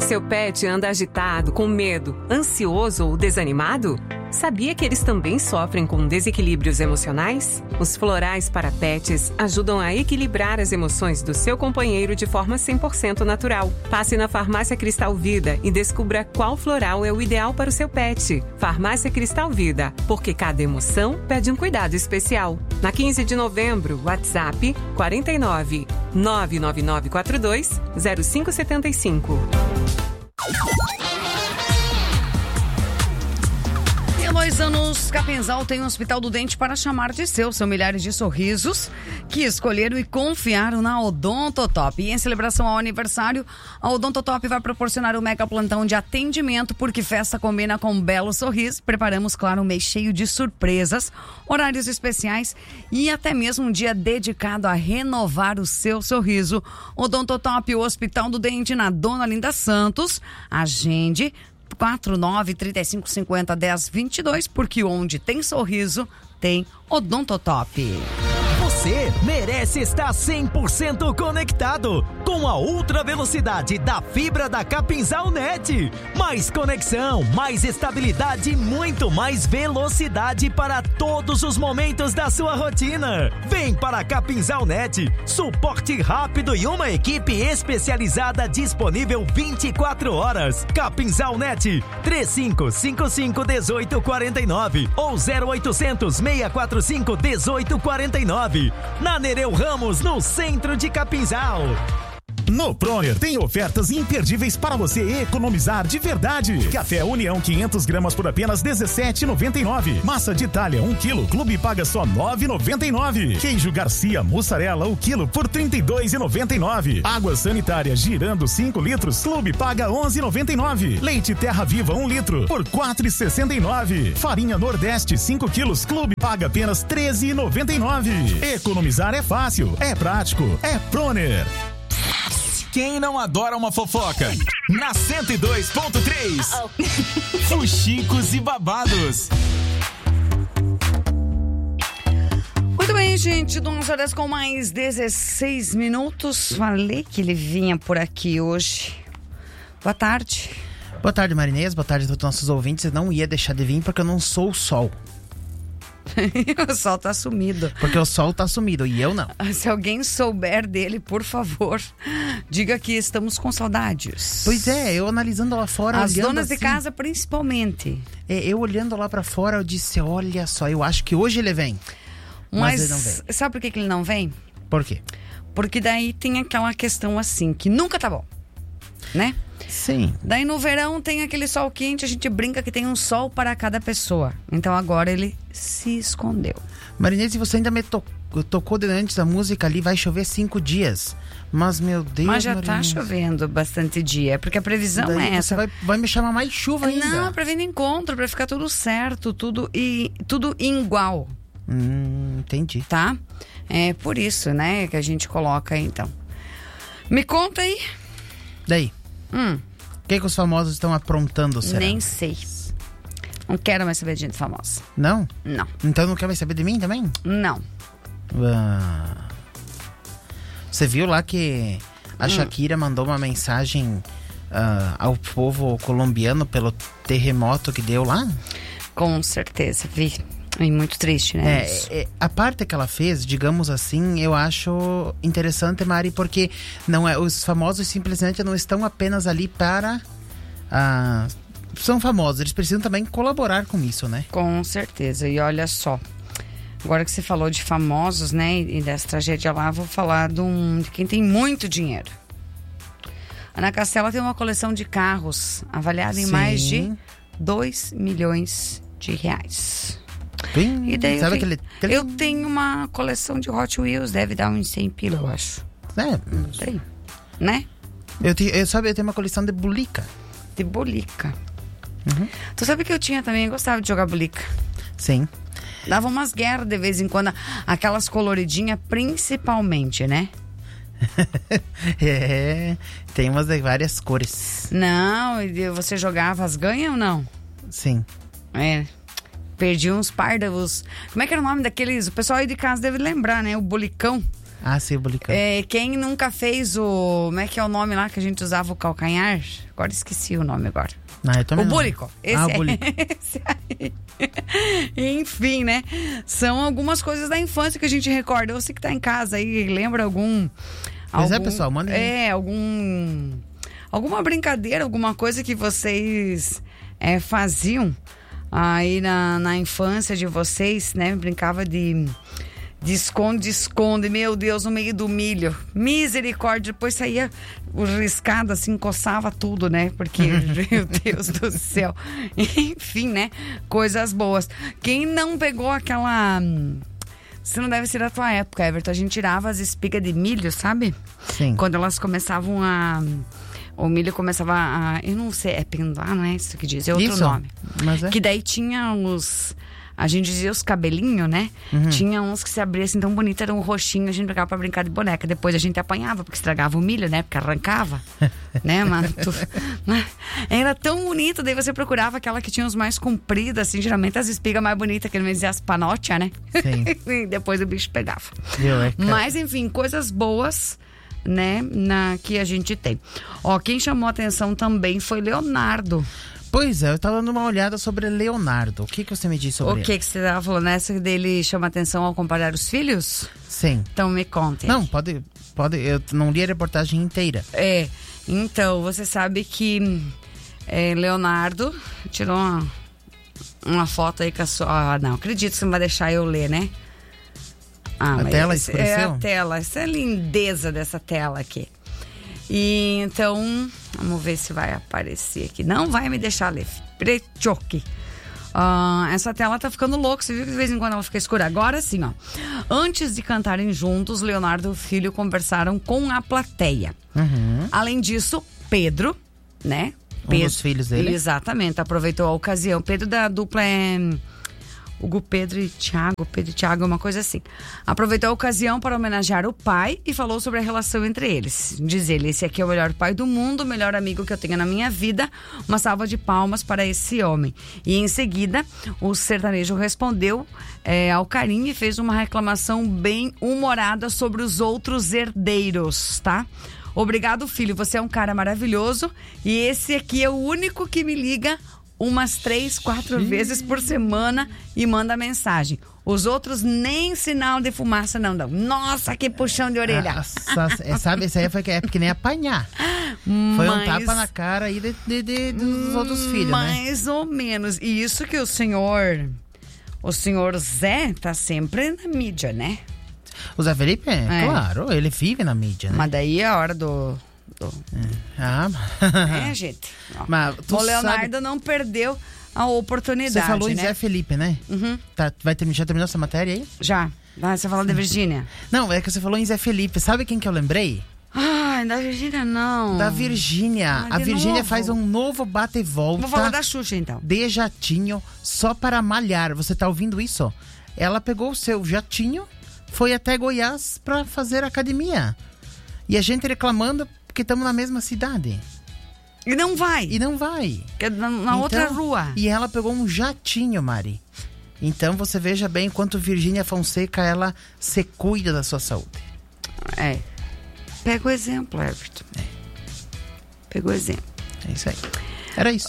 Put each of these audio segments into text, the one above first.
Seu pet anda agitado, com medo, ansioso ou desanimado? Sabia que eles também sofrem com desequilíbrios emocionais? Os florais para pets ajudam a equilibrar as emoções do seu companheiro de forma 100% natural. Passe na Farmácia Cristal Vida e descubra qual floral é o ideal para o seu pet. Farmácia Cristal Vida, porque cada emoção pede um cuidado especial. Na 15 de novembro, WhatsApp 49 99942 0575. Há 2 anos, Capinzal tem um Hospital do Dente para chamar de seu. São milhares de sorrisos que escolheram e confiaram na Odontotop. E em celebração ao aniversário, a Odontotop vai proporcionar um mega plantão de atendimento, porque festa combina com um belo sorriso. Preparamos, claro, um mês cheio de surpresas, horários especiais e até mesmo um dia dedicado a renovar o seu sorriso. Odontotop, o Hospital do Dente, na Dona Linda Santos. Agende 49-3550-1022, porque onde tem sorriso, tem Odontotop. Você merece estar 100% conectado com a ultra velocidade da fibra da Capinzal Net. Mais conexão, mais estabilidade e muito mais velocidade para todos os momentos da sua rotina. Vem para a Capinzal Net, suporte rápido e uma equipe especializada disponível 24 horas. Capinzal Net, 3555-1849 ou 0800-645-1849. Na Nereu Ramos, no centro de Capinzal. No Proner tem ofertas imperdíveis para você economizar de verdade. Café União 500 gramas por apenas R$17,99. Massa de Itália 1 kg, Clube paga só R$9,99. Queijo Garcia mussarela o quilo por R$32,99. Água sanitária Girando 5 litros, Clube paga R$11,99. Leite Terra Viva 1 litro por R$4,69. Farinha Nordeste 5 quilos, Clube paga apenas R$13,99. Economizar é fácil, é prático, é Proner. Quem não adora uma fofoca? Na 102.3. Fuxicos e babados. Muito bem, gente. 2 horas com mais 16 minutos. Falei que ele vinha por aqui hoje. Boa tarde. Boa tarde, Marinês. Boa tarde a todos os nossos ouvintes. Eu não ia deixar de vir porque eu não sou o sol. O sol tá sumido. Porque o sol tá sumido e eu não. Se alguém souber dele, por favor, diga que estamos com saudades. Pois é, eu analisando lá fora. As donas assim, de casa, principalmente. Eu olhando lá pra fora, eu disse, olha só, eu acho que hoje ele vem. Mas ele não vem. Sabe por que ele não vem? Por quê? Porque daí tem aquela questão assim, que nunca tá bom, né? Sim. Daí no verão tem aquele sol quente, a gente brinca que tem um sol para cada pessoa. Então agora ele se escondeu. Marinês, você ainda me tocou antes da música ali, vai chover 5 dias. Mas, meu Deus, Mas já Marinês, tá chovendo bastante dia, porque a previsão daí é essa. Você vai me chamar mais chuva ainda. Não, pra vir no encontro, pra ficar tudo certo, tudo igual. Entendi. Tá? É por isso, né, que a gente coloca aí, então. Me conta aí. Daí? O que os famosos estão aprontando, será? Nem sei. Não quero mais saber de gente famosa. Não? Não. Então não quer mais saber de mim também? Não. Você viu lá que a Shakira mandou uma mensagem ao povo colombiano pelo terremoto que deu lá? Com certeza, vi. E muito triste, né? A parte que ela fez, digamos assim, eu acho interessante, Mari, porque não é, os famosos simplesmente não estão apenas ali para... são famosos, eles precisam também colaborar com isso, né? Com certeza. E olha só, agora que você falou de famosos, né, e dessa tragédia lá, vou falar de quem tem muito dinheiro. Ana Castela tem uma coleção de carros avaliada em mais de 2 milhões de reais. Bem, E daí sabe eu tenho uma coleção de Hot Wheels, deve dar uns 100 pila, eu acho. Não sei, né? Eu tenho uma coleção de bulica. De bolica. Tu sabe que eu tinha também, eu gostava de jogar bolica. Sim. Dava umas guerras de vez em quando, aquelas coloridinhas principalmente, né? Tem umas de várias cores. Não, e você jogava as ganhas ou não? Sim. Perdi uns párdalos. Como é que era o nome daqueles? O pessoal aí de casa deve lembrar, né? O bolicão. Ah, sim, o bulicão. Quem nunca fez o... Como é que é o nome lá que a gente usava o calcanhar? Agora esqueci o nome agora. Ah, eu também o não. búlico. O búlico. Esse aí. Enfim, né? São algumas coisas da infância que a gente recorda. Você que tá em casa aí, lembra algum... Pois pessoal, manda aí. Alguma brincadeira, alguma coisa que vocês faziam aí na infância de vocês, né? Brincava de esconde-esconde, meu Deus, no meio do milho. Misericórdia, depois saía o riscado, assim, coçava tudo, né? Porque, meu Deus do céu. Enfim, né? Coisas boas. Quem não pegou aquela... Isso não deve ser da tua época, Everton. A gente tirava as espigas de milho, sabe? Sim. Quando elas começavam a... O milho começava a... Eu não sei, é pendular, não é isso que diz? É outro isso, nome. Mas é. Que daí tinha os... A gente dizia os cabelinhos, né? Tinha uns que se abriam assim tão bonito, era um roxinho, a gente brincava pra brincar de boneca. Depois a gente apanhava, porque estragava o milho, né? Porque arrancava, né? Mas era tão bonito, daí você procurava aquela que tinha os mais compridos, assim, geralmente as espigas mais bonitas, que ele dizia as panotia, né? Sim. E depois o bicho pegava. Cara. Mas, enfim, coisas boas, né? Que a gente tem. Ó, quem chamou a atenção também foi Leonardo. Pois é, eu tava dando uma olhada sobre Leonardo. O que você me disse sobre ele? O que você tava falando? Essa dele chama atenção ao comparar os filhos? Sim. Então me conte. Não, pode. Eu não li a reportagem inteira. Então, você sabe que Leonardo tirou uma foto aí com a sua... não, acredito que você não vai deixar eu ler, né? A tela escureceu? É a tela, essa é a lindeza dessa tela aqui. E então, vamos ver se vai aparecer aqui. Não vai me deixar ler. Prechoque. Essa tela tá ficando louca. Você viu que de vez em quando ela fica escura? Agora sim, ó. Antes de cantarem juntos, Leonardo e o filho conversaram com a plateia. Além disso, Pedro, né? Um dos filhos dele. Exatamente, aproveitou a ocasião. Pedro da dupla Hugo Pedro e Thiago, uma coisa assim. Aproveitou a ocasião para homenagear o pai e falou sobre a relação entre eles. Diz ele, esse aqui é o melhor pai do mundo, o melhor amigo que eu tenho na minha vida. Uma salva de palmas para esse homem. E em seguida, o sertanejo respondeu ao carinho e fez uma reclamação bem humorada sobre os outros herdeiros, tá? Obrigado, filho, você é um cara maravilhoso e esse aqui é o único que me liga umas 3, 4 vezes por semana e manda mensagem. Os outros nem sinal de fumaça não dão. Nossa, que puxão de orelha. Nossa, sabe, isso aí foi que nem apanhar. Foi um tapa na cara aí dos outros filhos, mais ou menos. E isso que o senhor Zé tá sempre na mídia, né? O Zé Felipe, claro, ele vive na mídia, né? Mas daí é a hora do... gente. Mas o Leonardo não perdeu a oportunidade. Você falou em né? Zé Felipe, né? Tá, já terminou essa matéria aí? Já. Você falou da Virgínia? Não, é que você falou em Zé Felipe. Sabe quem que eu lembrei? Da Virgínia não. Da Virgínia. A Virgínia faz um novo bate e volta. Vou falar da Xuxa então. De jatinho, só para malhar. Você tá ouvindo isso? Ela pegou o seu jatinho, foi até Goiás pra fazer academia. E a gente reclamando porque estamos na mesma cidade. E não vai. Na outra rua. E ela pegou um jatinho, Mari. Então você veja bem quanto Virgínia Fonseca, ela se cuida da sua saúde. Pega o exemplo, Everton. Pega o exemplo. É isso aí. Era isso.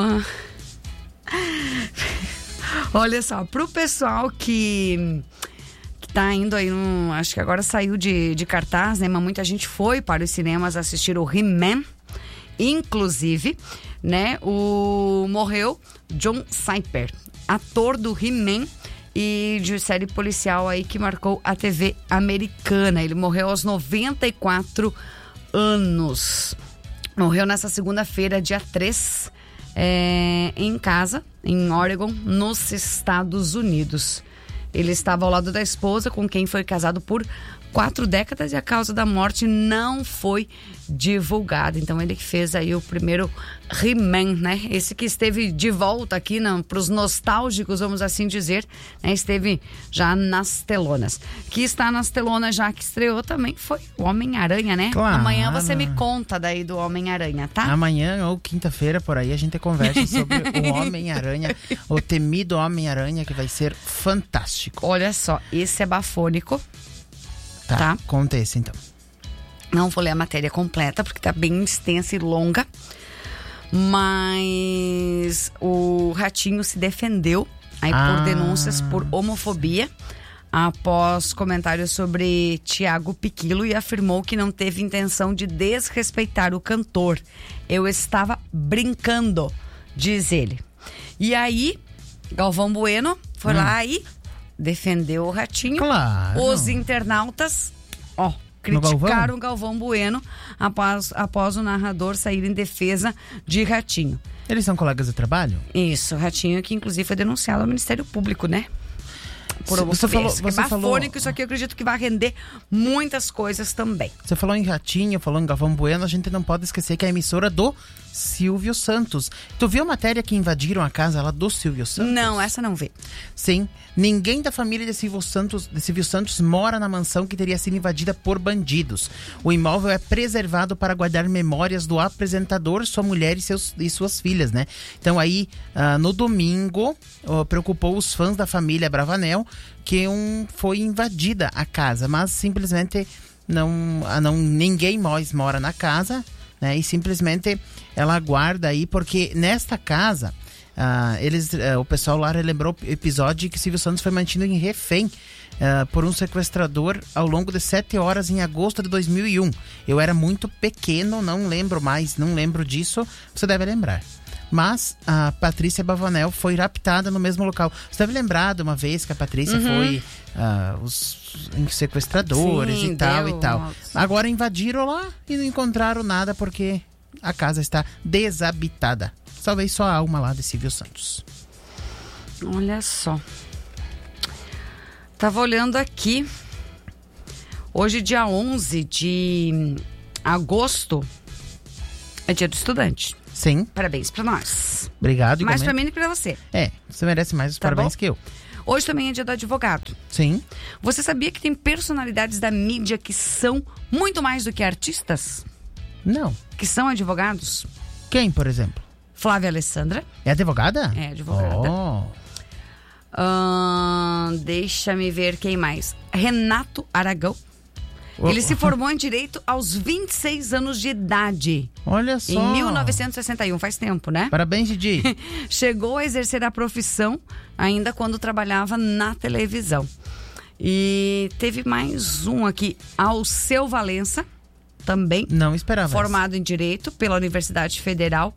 Olha só, pro pessoal que tá indo aí, acho que agora saiu de cartaz, né? Mas muita gente foi para os cinemas assistir o He-Man. Inclusive, né? Morreu John Sniper, ator do He-Man e de série policial aí que marcou a TV americana. Ele morreu aos 94 anos. Morreu nessa segunda-feira, dia 3, em casa, em Oregon, nos Estados Unidos. Ele estava ao lado da esposa, com quem foi casado por 4 décadas, e a causa da morte não foi divulgada. Então ele que fez aí o primeiro He-Man, né? Esse que esteve de volta aqui para os nostálgicos, vamos assim dizer, né? Esteve já nas telonas. Que está nas telonas já que estreou também foi o Homem-Aranha, né? Claro. Amanhã você me conta daí do Homem-Aranha, tá? Amanhã ou quinta-feira, por aí, a gente conversa sobre o Homem-Aranha, o temido Homem-Aranha, que vai ser fantástico. Olha só, esse é bafônico. tá? Conta esse, então. Não vou ler a matéria completa, porque tá bem extensa e longa. Mas o Ratinho se defendeu aí por denúncias por homofobia após comentários sobre Thiago Piquilo e afirmou que não teve intenção de desrespeitar o cantor. Eu estava brincando, diz ele. E aí, Galvão Bueno foi lá e defendeu o Ratinho. Claro. Os internautas, criticaram o Galvão Bueno após o narrador sair em defesa de Ratinho. Eles são colegas de trabalho? Isso, Ratinho que inclusive foi denunciado ao Ministério Público, né? Por Você falou, isso aqui eu acredito que vai render muitas coisas também. Você falou em Ratinho, falou em Galvão Bueno, a gente não pode esquecer que é a emissora do Silvio Santos. Tu viu a matéria que invadiram a casa lá do Silvio Santos? Não, essa não vi. Sim, ninguém da família de Silvio Santos mora na mansão que teria sido invadida por bandidos. O imóvel é preservado para guardar memórias do apresentador, sua mulher e suas filhas, né? Então aí, no domingo, preocupou os fãs da família Bravanel que foi invadida a casa, mas simplesmente ninguém mais mora na casa, né? E simplesmente ela guarda aí, porque nesta casa o pessoal lá relembrou o episódio que Silvio Santos foi mantido em refém por um sequestrador ao longo de 7 horas em agosto de 2001. Eu era muito pequeno, não lembro disso, você deve lembrar. Mas a Patrícia Bravanel foi raptada no mesmo local. Você deve lembrar de uma vez que a Patrícia foi os sequestradores. Sim, e tal. Agora invadiram lá e não encontraram nada porque a casa está desabitada. Talvez só a alma lá de Silvio Santos. Olha só. Tava olhando aqui. Hoje, dia 11 de agosto, é dia do estudante. Sim. Parabéns pra nós. Obrigado. Mais pra mim do que pra você. Você merece mais os parabéns que eu. Hoje também é dia do advogado. Sim. Você sabia que tem personalidades da mídia que são muito mais do que artistas? Não. Que são advogados? Quem, por exemplo? Flávia Alessandra. É advogada? É advogada. Deixa-me ver quem mais. Renato Aragão. Ele se formou em Direito aos 26 anos de idade. Olha só. Em 1961, faz tempo, né? Parabéns, Didi. Chegou a exercer a profissão ainda quando trabalhava na televisão. E teve mais um aqui, Alceu Valença, também. Não esperava. Formado em Direito pela Universidade Federal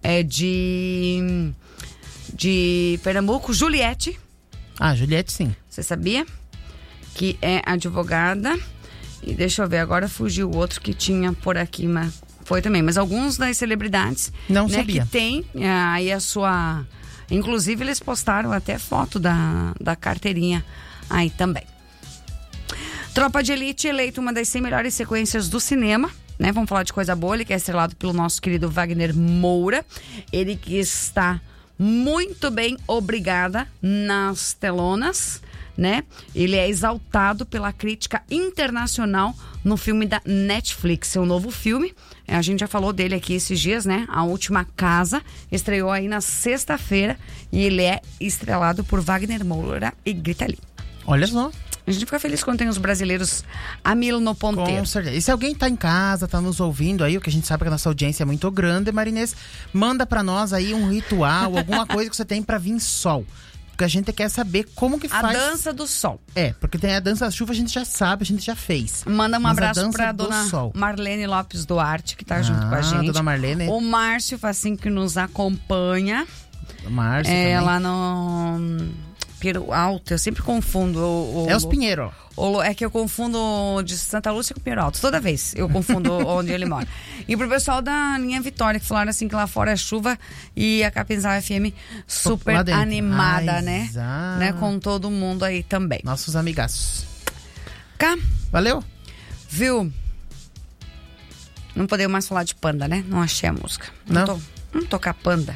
de Pernambuco. Juliette. Juliette, sim. Você sabia? Que é advogada. E deixa eu ver, agora fugiu o outro que tinha por aqui, mas foi também. Mas alguns das celebridades, não sabia. Que tem aí a sua... Inclusive, eles postaram até foto da carteirinha aí também. Tropa de Elite, eleito uma das 100 melhores sequências do cinema, né? Vamos falar de coisa boa, ele que é estrelado pelo nosso querido Wagner Moura. Ele que está muito bem, obrigada, nas telonas, né? Ele é exaltado pela crítica internacional no filme da Netflix, seu novo filme. A gente já falou dele aqui esses dias, né? A Última Casa, estreou aí na sexta-feira e ele é estrelado por Wagner Moura e Grita Lee. Olha só. A gente fica feliz quando tem os brasileiros a mil no ponteiro. Com certeza. E se alguém tá em casa, tá nos ouvindo aí, o que a gente sabe que a nossa audiência é muito grande, Marinês, manda pra nós aí um ritual, alguma coisa que você tem pra vir sol. Porque a gente quer saber como que faz. A dança do sol. Porque tem a dança da chuva, a gente já sabe, a gente já fez. Manda um abraço pra dona Marlene Lopes Duarte, que tá junto com a gente. Dona Marlene. O Márcio Facinho, que nos acompanha. O Márcio também. Lá no Pinheiro Alto, eu sempre confundo. Os Pinheiro. É que eu confundo de Santa Lúcia com Pinheiro Alto. Toda vez eu confundo onde ele mora. E pro pessoal da linha Vitória, que falaram assim que lá fora é chuva e a Capinzal FM super animada, né? Com todo mundo aí também. Nossos amigaços. Valeu? Viu? Não podemos mais falar de Panda, né? Não achei a música. Vamos tocar Panda.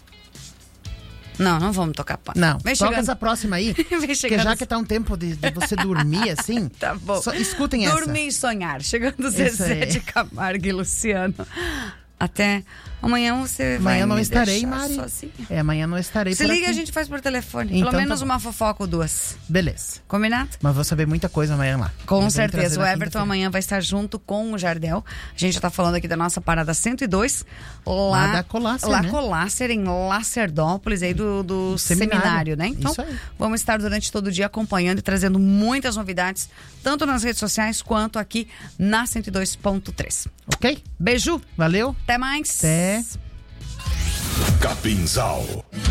Não vamos tocar Panda. Não, toca essa próxima aí. Porque já que tá um tempo de você dormir assim. Tá bom. Escutem essa. Dormir e sonhar. Chegando Zezé de Camargo e Luciano. Até amanhã você vai Amanhã não me estarei, deixar Mari. sozinha. Amanhã não estarei. Se por liga, aqui. a gente faz por telefone. Então Pelo menos tá uma fofoca ou duas. Beleza. Combinado? Mas vou saber muita coisa amanhã lá. Com Eu venho certeza. trazer O na Everton quinta-feira. amanhã vai estar junto com o Jardel. A gente já tá falando aqui da nossa parada 102. Lá da Colácer, lá né? Colácer, em Lacerdópolis, aí do seminário, né? Então, Isso aí. vamos estar durante todo o dia acompanhando e trazendo muitas novidades, tanto nas redes sociais quanto aqui na 102.3. Ok? Beijo, Valeu. até mais. Até. Capinzal.